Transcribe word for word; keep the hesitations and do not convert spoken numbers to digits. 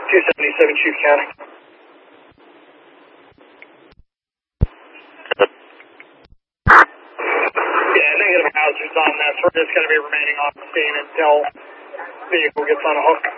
two seventy-seven, Chief County. Yeah, negative hazards on that. So we're just going to be remaining on the scene until vehicle gets on a hook.